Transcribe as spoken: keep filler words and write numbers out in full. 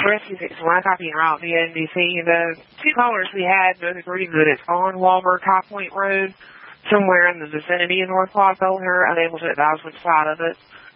rescue fix when I copy and route via N B C. The two callers we had both agreed that it's on Walberg High Point Road, somewhere in the vicinity of North Los Elder, unable to advise which side of it.